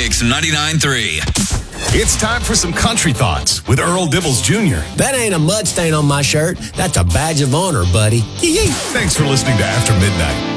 Mix 99.3. It's time for some country thoughts with Earl Dibbles Jr. That ain't a mud stain on my shirt. That's a badge of honor, buddy. Thanks for listening to After Midnight.